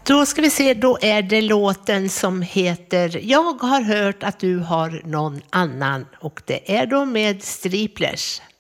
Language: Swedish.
Då ska vi se, då är det låten som heter Jag har hört att du har någon annan, och det är då med Striplers.